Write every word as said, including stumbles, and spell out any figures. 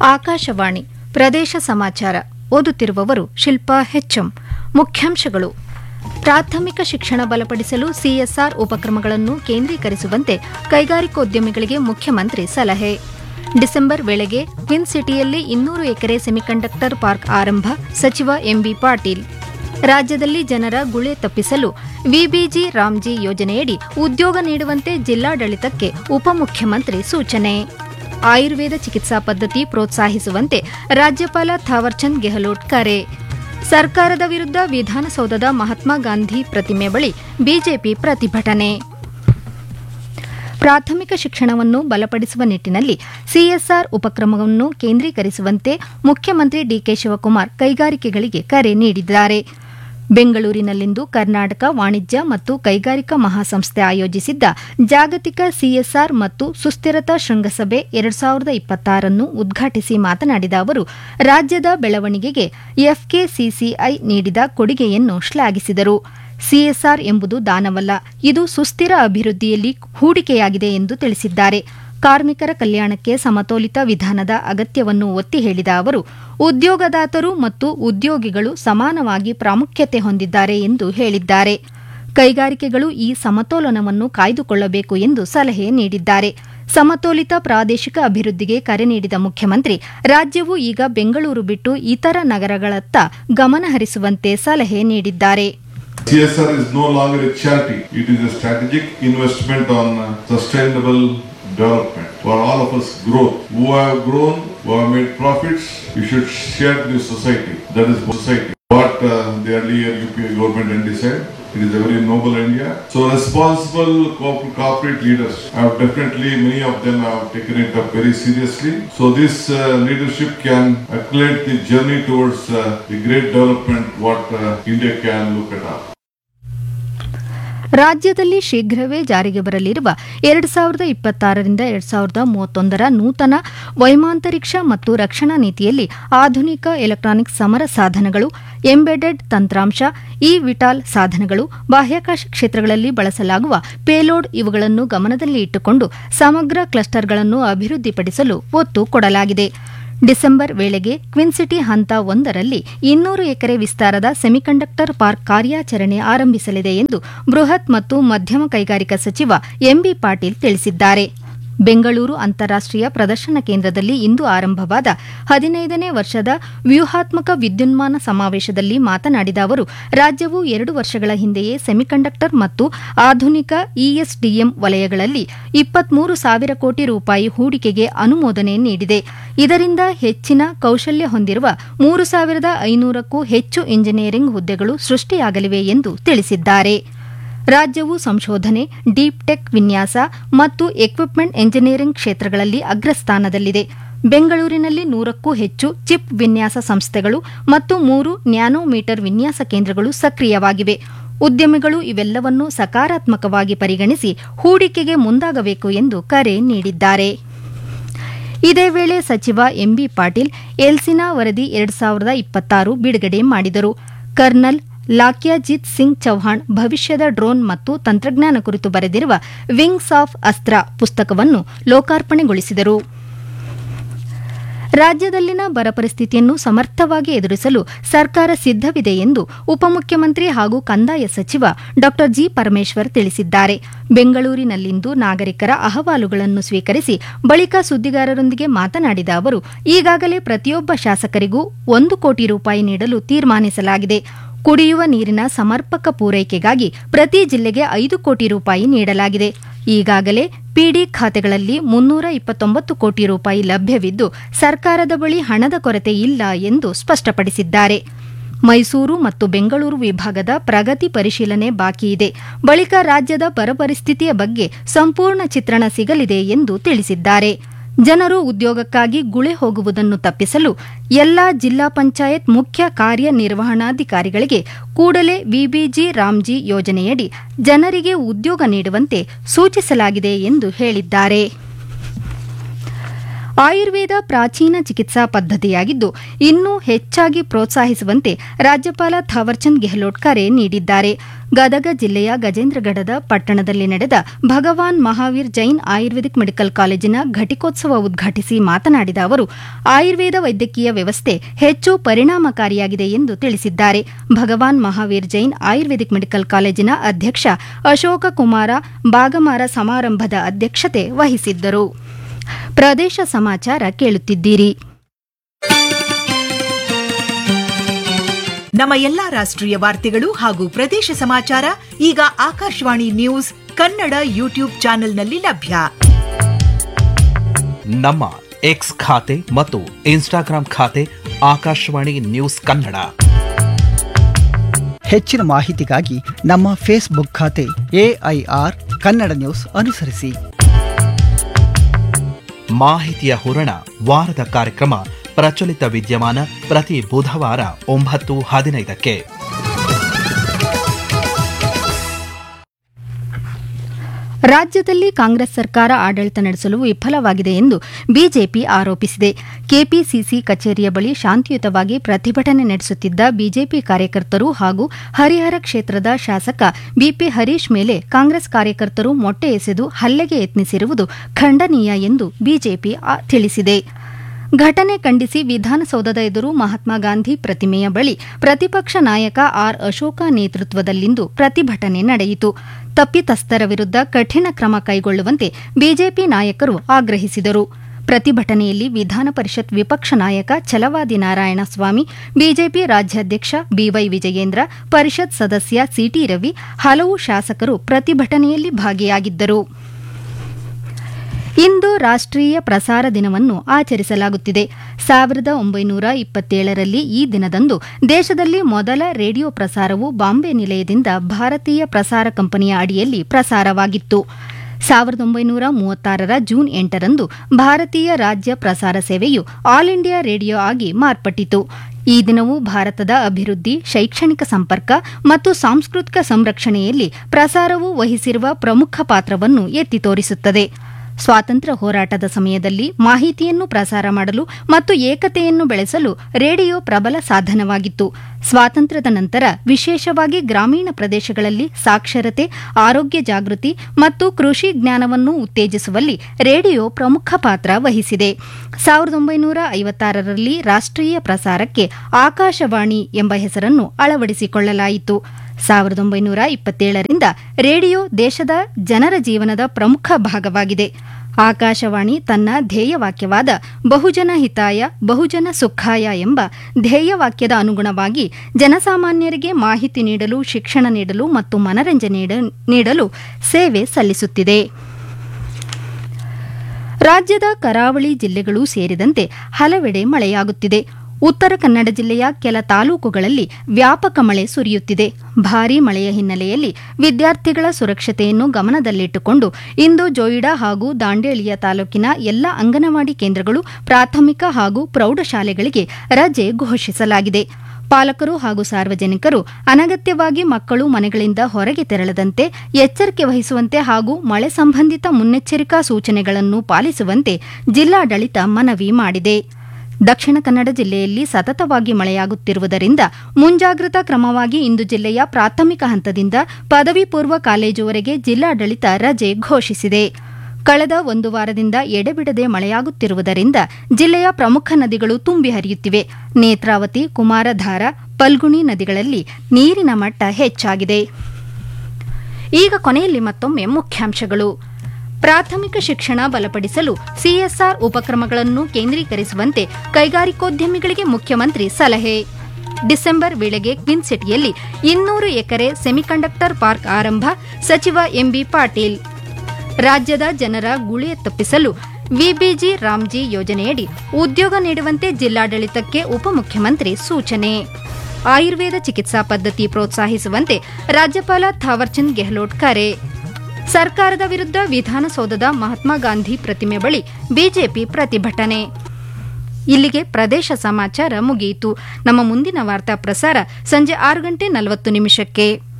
ಆಕಾಶವಾಣಿ ಪ್ರದೇಶ ಸಮಾಚಾರ ಓದುತ್ತಿರುವವರು ಶಿಲ್ಪಾ ಹೆಚ್ಎಂ. ಮುಖ್ಯಾಂಶಗಳು: ಪ್ರಾಥಮಿಕ ಶಿಕ್ಷಣ ಬಲಪಡಿಸಲು ಸಿಎಸ್ಆರ್ ಉಪಕ್ರಮಗಳನ್ನು ಕೇಂದ್ರೀಕರಿಸುವಂತೆ ಕೈಗಾರಿಕೋದ್ಯಮಿಗಳಿಗೆ ಮುಖ್ಯಮಂತ್ರಿ ಸಲಹೆ. ಡಿಸೆಂಬರ್ ವೇಳೆಗೆ ಕ್ವಿನ್ ಸಿಟಿಯಲ್ಲಿ ಇನ್ನೂರು ಎಕರೆ ಸೆಮಿಕಂಡಕ್ಟರ್ ಪಾರ್ಕ್ ಆರಂಭ, ಸಚಿವ ಎಂಬಿ ಪಾಟೀಲ್. ರಾಜ್ಯದಲ್ಲಿ ಜನರ ಗುಳೆ ತಪ್ಪಿಸಲು ವಿಬಿಜಿ ರಾಮ್ಜಿ ಯೋಜನೆಯಡಿ ಉದ್ಯೋಗ ನೀಡುವಂತೆ ಜಿಲ್ಲಾಡಳಿತಕ್ಕೆ ಉಪಮುಖ್ಯಮಂತ್ರಿ ಸೂಚನೆ. ಆಯುರ್ವೇದ ಚಿಕಿತ್ಸಾ ಪದ್ಧತಿ ಪ್ರೋತ್ಸಾಹಿಸುವಂತೆ ರಾಜ್ಯಪಾಲ ಥಾವರ್ಚಂದ್ ಗೆಹ್ಲೋಟ್ ಕರೆ. ಸರ್ಕಾರದ ವಿರುದ್ಧ ವಿಧಾನಸೌಧದ ಮಹಾತ್ಮ ಗಾಂಧಿ ಪ್ರತಿಮೆ ಬಳಿ ಬಿಜೆಪಿ ಪ್ರತಿಭಟನೆ. ಪ್ರಾಥಮಿಕ ಶಿಕ್ಷಣವನ್ನು ಬಲಪಡಿಸುವ ನಿಟ್ಟಿನಲ್ಲಿ ಸಿಎಸ್ಆರ್ ಉಪಕ್ರಮವನ್ನು ಕೇಂದ್ರೀಕರಿಸುವಂತೆ ಮುಖ್ಯಮಂತ್ರಿ ಡಿಕೆ ಶಿವಕುಮಾರ್ ಕೈಗಾರಿಕೆಗಳಿಗೆ ಕರೆ ನೀಡಿದ್ದಾರೆ. ಬೆಂಗಳೂರಿನಲ್ಲಿಂದು ಕರ್ನಾಟಕ ವಾಣಿಜ್ಯ ಮತ್ತು ಕೈಗಾರಿಕಾ ಮಹಾಸಂಸ್ಥೆ ಆಯೋಜಿಸಿದ್ದ ಜಾಗತಿಕ ಸಿಎಸ್ಆರ್ ಮತ್ತು ಸುಸ್ಥಿರತಾ ಶೃಂಗಸಭೆ ಎರಡು ಸಾವಿರದ ಇಪ್ಪತ್ತಾರನ್ನು ಉದ್ಘಾಟಿಸಿ ಮಾತನಾಡಿದ ಅವರು, ರಾಜ್ಯದ ಬೆಳವಣಿಗೆಗೆ ಎಫ್ಕೆಸಿಸಿಐ ನೀಡಿದ ಕೊಡುಗೆಯನ್ನು ಶ್ಲಾಘಿಸಿದರು. ಸಿಎಸ್ಆರ್ ಎಂಬುದು ದಾನವಲ್ಲ, ಇದು ಸುಸ್ಥಿರ ಅಭಿವೃದ್ಧಿಯಲ್ಲಿ ಹೂಡಿಕೆಯಾಗಿದೆ ಎಂದು ತಿಳಿಸಿದ್ದಾರೆ. ಕಾರ್ಮಿಕರ ಕಲ್ಯಾಣಕ್ಕೆ ಸಮತೋಲಿತ ವಿಧಾನದ ಅಗತ್ಯವನ್ನು ಒತ್ತಿ ಹೇಳಿದ ಅವರು, ಉದ್ಯೋಗದಾತರು ಮತ್ತು ಉದ್ಯೋಗಿಗಳು ಸಮಾನವಾಗಿ ಪ್ರಾಮುಖ್ಯತೆ ಹೊಂದಿದ್ದಾರೆ ಎಂದು ಹೇಳಿದ್ದಾರೆ. ಕೈಗಾರಿಕೆಗಳು ಈ ಸಮತೋಲನವನ್ನು ಕಾಯ್ದುಕೊಳ್ಳಬೇಕು ಎಂದು ಸಲಹೆ ನೀಡಿದ್ದಾರೆ. ಸಮತೋಲಿತ ಪ್ರಾದೇಶಿಕ ಅಭಿವೃದ್ಧಿಗೆ ಕರೆ ನೀಡಿದ ಮುಖ್ಯಮಂತ್ರಿ, ರಾಜ್ಯವು ಈಗ ಬೆಂಗಳೂರು ಬಿಟ್ಟು ಇತರ ನಗರಗಳತ್ತ ಗಮನ ಹರಿಸುವಂತೆ ಸಲಹೆ ನೀಡಿದ್ದಾರೆ. C S R is no longer a charity. It is a strategic investment on uh, sustainable development for all of us growth. Who have grown, who have made profits, we should share this society. That is society. What uh, the earlier U P A government decided. It is a very noble India. So responsible corporate leaders have definitely, many of them have taken it up very seriously. So this uh, leadership can accelerate the journey towards uh, the great development what uh, India can look at. ರಾಜ್ಯದಲ್ಲಿ ಶೀಘ್ರವೇ ಜಾರಿಗೆ ಬರಲಿರುವ ಎರಡು ಸಾವಿರದ ಇಪ್ಪತ್ತಾರರಿಂದ ಎರಡು ಸಾವಿರದ ಮೂವತ್ತೊಂದರ ನೂತನ ವೈಮಾಂತರಿಕ್ಷ ಮತ್ತು ರಕ್ಷಣಾ ನೀತಿಯಲ್ಲಿ ಆಧುನಿಕ ಎಲೆಕ್ಟ್ರಾನಿಕ್ ಸಮರ ಸಾಧನಗಳು, ಎಂಬೆಡೆಡ್ ತಂತ್ರಾಂಶ, ಇ ವಿಟಾಲ್ ಸಾಧನಗಳು, ಬಾಹ್ಯಾಕಾಶ ಕ್ಷೇತ್ರಗಳಲ್ಲಿ ಬಳಸಲಾಗುವ ಪೇಲೋಡ್ ಇವುಗಳನ್ನು ಗಮನದಲ್ಲಿ ಇಟ್ಟುಕೊಂಡು ಸಮಗ್ರ ಕ್ಲಸ್ಟರ್ಗಳನ್ನು ಅಭಿವೃದ್ಧಿಪಡಿಸಲು ಒತ್ತು ಕೊಡಲಾಗಿದೆ. ಡಿಸೆಂಬರ್ ವೇಳೆಗೆ ಕ್ವಿನ್ ಸಿಟಿ ಹಂತ ಒಂದರಲ್ಲಿ ಇನ್ನೂರು ಎಕರೆ ವಿಸ್ತಾರದ ಸೆಮಿಕಂಡಕ್ಟರ್ ಪಾರ್ಕ್ ಕಾರ್ಯಾಚರಣೆ ಆರಂಭಿಸಲಿದೆ ಎಂದು ಬೃಹತ್ ಮತ್ತು ಮಧ್ಯಮ ಕೈಗಾರಿಕಾ ಸಚಿವ ಎಂಬಿ ಪಾಟೀಲ್ ತಿಳಿಸಿದ್ದಾರೆ. ಬೆಂಗಳೂರು ಅಂತಾರಾಷ್ಟೀಯ ಪ್ರದರ್ಶನ ಕೇಂದ್ರದಲ್ಲಿ ಇಂದು ಆರಂಭವಾದ ಹದಿನೈದನೇ ವರ್ಷದ ವ್ಯೂಹಾತ್ಮಕ ವಿದ್ಯುನ್ಮಾನ ಸಮಾವೇಶದಲ್ಲಿ ಮಾತನಾಡಿದ ಅವರು, ರಾಜ್ಯವು ಎರಡು ವರ್ಷಗಳ ಹಿಂದೆಯೇ ಸೆಮಿಕಂಡಕ್ಟರ್ ಮತ್ತು ಆಧುನಿಕ ಇಎಸ್ಡಿಎಂ ವಲಯಗಳಲ್ಲಿ ಇಪ್ಪತ್ಮೂರು ಸಾವಿರ ಕೋಟಿ ರೂಪಾಯಿ ಹೂಡಿಕೆಗೆ ಅನುಮೋದನೆ ನೀಡಿದೆ. ಇದರಿಂದ ಹೆಚ್ಚಿನ ಕೌಶಲ್ಯ ಹೊಂದಿರುವ ಮೂರು ಸಾವಿರದ ಐನೂರಕ್ಕೂ ಹೆಚ್ಚು ಇಂಜಿನಿಯರಿಂಗ್ ಹುದ್ದೆಗಳು ಸೃಷ್ಟಿಯಾಗಲಿವೆ ಎಂದು ತಿಳಿಸಿದ್ದಾರೆ. ರಾಜ್ಯವು ಸಂಶೋಧನೆ, ಡೀಪ್ ಟೆಕ್ ವಿನ್ಯಾಸ ಮತ್ತು ಎಕ್ವಿಪ್ಮೆಂಟ್ ಎಂಜಿನಿಯರಿಂಗ್ ಕ್ಷೇತ್ರಗಳಲ್ಲಿ ಅಗ್ರಸ್ಥಾನದಲ್ಲಿದೆ. ಬೆಂಗಳೂರಿನಲ್ಲಿ ನೂರಕ್ಕೂ ಹೆಚ್ಚು ಚಿಪ್ ವಿನ್ಯಾಸ ಸಂಸ್ಥೆಗಳು ಮತ್ತು ಮೂರು ನ್ಯಾನೋಮೀಟರ್ ವಿನ್ಯಾಸ ಕೇಂದ್ರಗಳು ಸಕ್ರಿಯವಾಗಿವೆ. ಉದ್ಯಮಿಗಳು ಇವೆಲ್ಲವನ್ನೂ ಸಕಾರಾತ್ಮಕವಾಗಿ ಪರಿಗಣಿಸಿ ಹೂಡಿಕೆಗೆ ಮುಂದಾಗಬೇಕು ಎಂದು ಕರೆ ನೀಡಿದ್ದಾರೆ. ಇದೇ ವೇಳೆ ಸಚಿವ ಎಂಬಿ ಪಾಟೀಲ್ ಎಲ್ಸಿನಾ ವರದಿ ಎರಡು ಸಾವಿರದ ಇಪ್ಪತ್ತಾರು ಬಿಡುಗಡೆ ಮಾಡಿದರು. ಕರ್ನಲ್ ಲಾಕ್ಯಾಜಿತ್ ಸಿಂಗ್ ಚೌಹಾಣ್ ಭವಿಷ್ಯದ ಡ್ರೋನ್ ಮತ್ತು ತಂತ್ರಜ್ಞಾನ ಕುರಿತು ಬರೆದಿರುವ ವಿಂಗ್ಸ್ ಆಫ್ ಅಸ್ತ್ರ ಪುಸ್ತಕವನ್ನು ಲೋಕಾರ್ಪಣೆಗೊಳಿಸಿದರು. ರಾಜ್ಯದಲ್ಲಿನ ಬರ ಪರಿಸ್ಥಿತಿಯನ್ನು ಸಮರ್ಥವಾಗಿ ಎದುರಿಸಲು ಸರ್ಕಾರ ಸಿದ್ದವಿದೆ ಎಂದು ಉಪಮುಖ್ಯಮಂತ್ರಿ ಹಾಗೂ ಕಂದಾಯ ಸಚಿವ ಡಾ ಜಿ ಪರಮೇಶ್ವರ್ ತಿಳಿಸಿದ್ದಾರೆ. ಬೆಂಗಳೂರಿನಲ್ಲಿಂದು ನಾಗರಿಕರ ಅಹವಾಲುಗಳನ್ನು ಸ್ವೀಕರಿಸಿ ಬಳಿಕ ಸುದ್ದಿಗಾರರೊಂದಿಗೆ ಮಾತನಾಡಿದ ಅವರು, ಈಗಾಗಲೇ ಪ್ರತಿಯೊಬ್ಬ ಶಾಸಕರಿಗೂ ಒಂದು ಕೋಟಿ ರೂಪಾಯಿ ನೀಡಲು ತೀರ್ಮಾನಿಸಲಾಗಿದೆ. ಕುಡಿಯುವ ನೀರಿನ ಸಮರ್ಪಕ ಪೂರೈಕೆಗಾಗಿ ಪ್ರತಿ ಜಿಲ್ಲೆಗೆ ಐದು ಕೋಟಿ ರೂಪಾಯಿ ನೀಡಲಾಗಿದೆ. ಈಗಾಗಲೇ ಪಿಡಿ ಖಾತೆಗಳಲ್ಲಿ ಮುನ್ನೂರ ಇಪ್ಪತ್ತೊಂಬತ್ತು ಕೋಟಿ ರೂಪಾಯಿ ಲಭ್ಯವಿದ್ದು, ಸರ್ಕಾರದ ಬಳಿ ಹಣದ ಕೊರತೆ ಇಲ್ಲ ಎಂದು ಸ್ಪಷ್ಟಪಡಿಸಿದ್ದಾರೆ. ಮೈಸೂರು ಮತ್ತು ಬೆಂಗಳೂರು ವಿಭಾಗದ ಪ್ರಗತಿ ಪರಿಶೀಲನೆ ಬಾಕಿಯಿದೆ. ಬಳಿಕ ರಾಜ್ಯದ ಬರ ಪರಿಸ್ಥಿತಿಯ ಬಗ್ಗೆ ಸಂಪೂರ್ಣ ಚಿತ್ರಣ ಸಿಗಲಿದೆ ಎಂದು ತಿಳಿಸಿದ್ದಾರೆ. ಜನರು ಉದ್ಯೋಗಕ್ಕಾಗಿ ಗುಳೆ ಹೋಗುವುದನ್ನು ತಪ್ಪಿಸಲು ಎಲ್ಲಾ ಜಿಲ್ಲಾ ಪಂಚಾಯತ್ ಮುಖ್ಯ ಕಾರ್ಯನಿರ್ವಹಣಾಧಿಕಾರಿಗಳಿಗೆ ಕೂಡಲೇ ವಿಬಿಜಿ ರಾಮ್ಜಿ ಯೋಜನೆಯಡಿ ಜನರಿಗೆ ಉದ್ಯೋಗ ನೀಡುವಂತೆ ಸೂಚಿಸಲಾಗಿದೆ ಎಂದು ಹೇಳಿದ್ದಾರೆ. ಆಯುರ್ವೇದ ಪ್ರಾಚೀನ ಚಿಕಿತ್ಸಾ ಪದ್ಧತಿಯಾಗಿದ್ದು ಇನ್ನೂ ಹೆಚ್ಚಾಗಿ ಪ್ರೋತ್ಸಾಹಿಸುವಂತೆ ರಾಜ್ಯಪಾಲ ಥಾವರ್ಚಂದ್ ಗೆಹ್ಲೋಟ್ ಕರೆ ನೀಡಿದ್ದಾರೆ. ಗದಗ ಜಿಲ್ಲೆಯ ಗಜೇಂದ್ರಗಢದ ಪಟ್ಟಣದಲ್ಲಿ ನಡೆದ ಭಗವಾನ್ ಮಹಾವೀರ್ ಜೈನ್ ಆಯುರ್ವೇದಿಕ್ ಮೆಡಿಕಲ್ ಕಾಲೇಜಿನ ಘಟಿಕೋತ್ಸವ ಉದ್ಘಾಟಿಸಿ ಮಾತನಾಡಿದ ಅವರು, ಆಯುರ್ವೇದ ವೈದ್ಯಕೀಯ ವ್ಯವಸ್ಥೆ ಹೆಚ್ಚು ಪರಿಣಾಮಕಾರಿಯಾಗಿದೆ ಎಂದು ತಿಳಿಸಿದ್ದಾರೆ. ಭಗವಾನ್ ಮಹಾವೀರ್ ಜೈನ್ ಆಯುರ್ವೇದಿಕ್ ಮೆಡಿಕಲ್ ಕಾಲೇಜಿನ ಅಧ್ಯಕ್ಷ ಅಶೋಕ ಕುಮಾರ ಬಾಗಮಾರ ಸಮಾರಂಭದ ಅಧ್ಯಕ್ಷತೆ ವಹಿಸಿದ್ದರು. ಪ್ರದೇಶ ಸಮಾಚಾರ ಕೇಳುತ್ತಿದ್ದೀರಿ. ನಮ್ಮ ಎಲ್ಲಾ ರಾಷ್ಟ್ರೀಯ ವಾರ್ತೆಗಳು ಹಾಗೂ ಪ್ರದೇಶ ಸಮಾಚಾರ ಈಗ ಆಕಾಶವಾಣಿ ನ್ಯೂಸ್ ಕನ್ನಡ ಯೂಟ್ಯೂಬ್ ಚಾನೆಲ್ನಲ್ಲಿ ಲಭ್ಯ. ನಮ್ಮ ಎಕ್ಸ್ ಖಾತೆ ಮತ್ತು ಇನ್ಸ್ಟಾಗ್ರಾಂ ಖಾತೆ ಆಕಾಶವಾಣಿ ನ್ಯೂಸ್ ಕನ್ನಡ. ಹೆಚ್ಚಿನ ಮಾಹಿತಿಗಾಗಿ ನಮ್ಮ ಫೇಸ್ಬುಕ್ ಖಾತೆ ಎಐಆರ್ ಕನ್ನಡ ನ್ಯೂಸ್ ಅನುಸರಿಸಿ. ಮಾಹಿತಿಯ ಹೂರಣ ವಾರದ ಕಾರ್ಯಕ್ರಮ ಪ್ರಚಲಿತ ವಿದ್ಯಮಾನ ಪ್ರತಿ ಬುಧವಾರ ಒಂಬತ್ತು ಹದಿನೈದಕ್ಕೆ. ರಾಜ್ಯದಲ್ಲಿ ಕಾಂಗ್ರೆಸ್ ಸರ್ಕಾರ ಆಡಳಿತ ನಡೆಸಲು ವಿಫಲವಾಗಿದೆ ಎಂದು ಬಿಜೆಪಿ ಆರೋಪಿಸಿದೆ. ಕೆಪಿಸಿಸಿ ಕಚೇರಿಯ ಬಳಿ ಶಾಂತಿಯುತವಾಗಿ ಪ್ರತಿಭಟನೆ ನಡೆಸುತ್ತಿದ್ದ ಬಿಜೆಪಿ ಕಾರ್ಯಕರ್ತರು ಹಾಗೂ ಹರಿಹರ ಕ್ಷೇತ್ರದ ಶಾಸಕ ಬಿಪಿ ಹರೀಶ್ ಮೇಲೆ ಕಾಂಗ್ರೆಸ್ ಕಾರ್ಯಕರ್ತರು ಮೊಟ್ಟೆ ಎಸೆದು ಹಲ್ಲೆಗೆ ಯತ್ನಿಸಿರುವುದು ಖಂಡನೀಯ ಎಂದು ಬಿಜೆಪಿ ತಿಳಿಸಿದೆ. ಘಟನೆ ಖಂಡಿಸಿ ವಿಧಾನಸೌಧದ ಎದುರು ಮಹಾತ್ಮ ಗಾಂಧಿ ಪ್ರತಿಮೆಯ ಬಳಿ ಪ್ರತಿಪಕ್ಷ ನಾಯಕ ಆರ್ ಅಶೋಕ ನೇತೃತ್ವದಲ್ಲಿಂದು ಪ್ರತಿಭಟನೆ ನಡೆಯಿತು. ತಪ್ಪಿತಸ್ಥರ ವಿರುದ್ಧ ಕಠಿಣ ಕ್ರಮ ಕೈಗೊಳ್ಳುವಂತೆ ಬಿಜೆಪಿ ನಾಯಕರು ಆಗ್ರಹಿಸಿದರು. ಪ್ರತಿಭಟನೆಯಲ್ಲಿ ವಿಧಾನ ಪರಿಷತ್ ವಿಪಕ್ಷ ನಾಯಕ ಛಲವಾದಿ ನಾರಾಯಣಸ್ವಾಮಿ, ಬಿಜೆಪಿ ರಾಜ್ಯಾಧ್ಯಕ್ಷ ಬಿವೈ ವಿಜಯೇಂದ್ರ, ಪರಿಷತ್ ಸದಸ್ಯ ಸಿಟಿ ರವಿ, ಹಲವು ಶಾಸಕರು ಪ್ರತಿಭಟನೆಯಲ್ಲಿ ಭಾಗಿಯಾಗಿದ್ದರು. ಇಂದು ರಾಷ್ಟ್ರೀಯ ಪ್ರಸಾರ ದಿನವನ್ನು ಆಚರಿಸಲಾಗುತ್ತಿದೆ. ಸಾವಿರದ ಒಂಬೈನೂರ ಇಪ್ಪತ್ತೇಳರಲ್ಲಿ ಈ ದಿನದಂದು ದೇಶದಲ್ಲಿ ಮೊದಲ ರೇಡಿಯೋ ಪ್ರಸಾರವು ಬಾಂಬೆ ನಿಲಯದಿಂದ ಭಾರತೀಯ ಪ್ರಸಾರ ಕಂಪನಿಯ ಅಡಿಯಲ್ಲಿ ಪ್ರಸಾರವಾಗಿತ್ತು. ಸಾವಿರದ ಒಂಬೈನೂರ ಮೂವತ್ತಾರರ ಜೂನ್ ಎಂಟರಂದು ಭಾರತೀಯ ರಾಜ್ಯ ಪ್ರಸಾರ ಸೇವೆಯು ಆಲ್ ಇಂಡಿಯಾ ರೇಡಿಯೋ ಆಗಿ ಮಾರ್ಪಟ್ಟಿತು. ಈ ದಿನವು ಭಾರತದ ಅಭಿವೃದ್ಧಿ, ಶೈಕ್ಷಣಿಕ ಸಂಪರ್ಕ ಮತ್ತು ಸಾಂಸ್ಕೃತಿಕ ಸಂರಕ್ಷಣೆಯಲ್ಲಿ ಪ್ರಸಾರವು ವಹಿಸಿರುವ ಪ್ರಮುಖ ಪಾತ್ರವನ್ನು ಎತ್ತಿ ತೋರಿಸುತ್ತದೆ. ಸ್ವಾತಂತ್ರ್ಯ ಹೋರಾಟದ ಸಮಯದಲ್ಲಿ ಮಾಹಿತಿಯನ್ನು ಪ್ರಸಾರ ಮಾಡಲು ಮತ್ತು ಏಕತೆಯನ್ನು ಬೆಳೆಸಲು ರೇಡಿಯೋ ಪ್ರಬಲ ಸಾಧನವಾಗಿತ್ತು. ಸ್ವಾತಂತ್ರ್ಯದ ನಂತರ ವಿಶೇಷವಾಗಿ ಗ್ರಾಮೀಣ ಪ್ರದೇಶಗಳಲ್ಲಿ ಸಾಕ್ಷರತೆ, ಆರೋಗ್ಯ ಜಾಗೃತಿ ಮತ್ತು ಕೃಷಿ ಜ್ಞಾನವನ್ನು ಉತ್ತೇಜಿಸುವಲ್ಲಿ ರೇಡಿಯೋ ಪ್ರಮುಖ ಪಾತ್ರ ವಹಿಸಿದೆ. ಸಾವಿರದ ಒಂಬೈನೂರ ಐವತ್ತಾರರಲ್ಲಿ ರಾಷ್ಟ್ರೀಯ ಪ್ರಸಾರಕ್ಕೆ ಆಕಾಶವಾಣಿ ಎಂಬ ಹೆಸರನ್ನು ಅಳವಡಿಸಿಕೊಳ್ಳಲಾಯಿತು. ಸಾವಿರದ ಒಂಬೈನೂರ ಇಪ್ಪತ್ತೇಳರಿಂದ ರೇಡಿಯೋ ದೇಶದ ಜನರ ಜೀವನದ ಪ್ರಮುಖ ಭಾಗವಾಗಿದೆ. ಆಕಾಶವಾಣಿ ತನ್ನ ಧ್ಯೇಯವಾಕ್ಯವಾದ ಬಹುಜನ ಹಿತಾಯ ಬಹುಜನ ಸುಖಾಯ ಎಂಬ ಧ್ಯೇಯವಾಕ್ಯದ ಅನುಗುಣವಾಗಿ ಜನಸಾಮಾನ್ಯರಿಗೆ ಮಾಹಿತಿ ನೀಡಲು, ಶಿಕ್ಷಣ ನೀಡಲು ಮತ್ತು ಮನರಂಜನೆ ನೀಡಲು ಸೇವೆ ಸಲ್ಲಿಸುತ್ತಿದೆ. ರಾಜ್ಯದ ಕರಾವಳಿ ಜಿಲ್ಲೆಗಳು ಸೇರಿದಂತೆ ಹಲವೆಡೆ ಮಳೆಯಾಗುತ್ತಿದೆ. ಉತ್ತರ ಕನ್ನಡ ಜಿಲ್ಲೆಯ ಕೆಲ ತಾಲೂಕುಗಳಲ್ಲಿ ವ್ಯಾಪಕ ಮಳೆ ಸುರಿಯುತ್ತಿದೆ. ಭಾರೀ ಮಳೆಯ ಹಿನ್ನೆಲೆಯಲ್ಲಿ ವಿದ್ಯಾರ್ಥಿಗಳ ಸುರಕ್ಷತೆಯನ್ನು ಗಮನದಲ್ಲಿಟ್ಟುಕೊಂಡು ಇಂದು ಜೋಯಿಡಾ ಹಾಗೂ ದಾಂಡೇಲಿಯ ತಾಲೂಕಿನ ಎಲ್ಲ ಅಂಗನವಾಡಿ ಕೇಂದ್ರಗಳು, ಪ್ರಾಥಮಿಕ ಹಾಗೂ ಪ್ರೌಢಶಾಲೆಗಳಿಗೆ ರಜೆ ಘೋಷಿಸಲಾಗಿದೆ. ಪಾಲಕರು ಹಾಗೂ ಸಾರ್ವಜನಿಕರು ಅನಗತ್ಯವಾಗಿ ಮಕ್ಕಳು ಮನೆಗಳಿಂದ ಹೊರಗೆ ತೆರಳದಂತೆ ಎಚ್ಚರಿಕೆ ವಹಿಸುವಂತೆ ಹಾಗೂ ಮಳೆ ಸಂಬಂಧಿತ ಮುನ್ನೆಚ್ಚರಿಕಾ ಸೂಚನೆಗಳನ್ನು ಪಾಲಿಸುವಂತೆ ಜಿಲ್ಲಾಡಳಿತ ಮನವಿ ಮಾಡಿದೆ. ದಕ್ಷಿಣ ಕನ್ನಡ ಜಿಲ್ಲೆಯಲ್ಲಿ ಸತತವಾಗಿ ಮಳೆಯಾಗುತ್ತಿರುವುದರಿಂದ ಮುಂಜಾಗ್ರತಾ ಕ್ರಮವಾಗಿ ಇಂದು ಜಿಲ್ಲೆಯ ಪ್ರಾಥಮಿಕ ಹಂತದಿಂದ ಪದವಿ ಪೂರ್ವ ಕಾಲೇಜುವರೆಗೆ ಜಿಲ್ಲಾಡಳಿತ ರಜೆ ಘೋಷಿಸಿದೆ. ಕಳೆದ ಒಂದು ವಾರದಿಂದ ಎಡೆಬಿಡದೆ ಮಳೆಯಾಗುತ್ತಿರುವುದರಿಂದ ಜಿಲ್ಲೆಯ ಪ್ರಮುಖ ನದಿಗಳು ತುಂಬಿ ಹರಿಯುತ್ತಿವೆ. ನೇತ್ರಾವತಿ, ಕುಮಾರಧಾರ, ಪಲ್ಗುಣಿ ನದಿಗಳಲ್ಲಿ ನೀರಿನ ಮಟ್ಟ ಹೆಚ್ಚಾಗಿದೆ. ಈಗ ಕೊನೆಯಲ್ಲಿ ಮತ್ತೊಮ್ಮೆ ಮುಖ್ಯಾಂಶಗಳು. ಪ್ರಾಥಮಿಕ ಶಿಕ್ಷಣ ಬಲಪಡಿಸಲು ಸಿಎಸ್ಆರ್ ಉಪಕ್ರಮಗಳನ್ನು ಕೇಂದ್ರೀಕರಿಸುವಂತೆ ಕೈಗಾರಿಕೋದ್ಯಮಿಗಳಿಗೆ ಮುಖ್ಯಮಂತ್ರಿ ಸಲಹೆ. ಡಿಸೆಂಬರ್ ವೇಳೆಗೆ ಕ್ವಿನ್ ಸಿಟಿಯಲ್ಲಿ ಇನ್ನೂರು ಎಕರೆ ಸೆಮಿಕಂಡಕ್ಟರ್ ಪಾರ್ಕ್ ಆರಂಭ, ಸಚಿವ ಎಂಬಿ ಪಾಟೀಲ್. ರಾಜ್ಯದ ಜನರ ಗುಳೆ ತಪ್ಪಿಸಲು ವಿಬಿಜಿ ರಾಮ್ಜಿ ಯೋಜನೆಯಡಿ ಉದ್ಯೋಗ ನೀಡುವಂತೆ ಜಿಲ್ಲಾಡಳಿತಕ್ಕೆ ಉಪಮುಖ್ಯಮಂತ್ರಿ ಸೂಚನೆ. ಆಯುರ್ವೇದ ಚಿಕಿತ್ಸಾ ಪದ್ಧತಿ ಪ್ರೋತ್ಸಾಹಿಸುವಂತೆ ರಾಜ್ಯಪಾಲ ಥಾವರ್ಚಂದ್ ಗೆಹ್ಲೋಟ್ ಕರೆ. ಸರ್ಕಾರದ ವಿರುದ್ಧ ವಿಧಾನಸೌಧದ ಮಹಾತ್ಮ ಗಾಂಧಿ ಪ್ರತಿಮೆ ಬಳಿ ಬಿಜೆಪಿ ಪ್ರತಿಭಟನೆ. ಇಲ್ಲಿಗೆ ಪ್ರದೇಶ ಸಮಾಚಾರ ಮುಗಿಯಿತು. ನಮ್ಮ ಮುಂದಿನ ವಾರ್ತಾ ಪ್ರಸಾರ ಸಂಜೆ ಆರು ಗಂಟೆ ನಲವತ್ತು ನಿಮಿಷಕ್ಕೆ.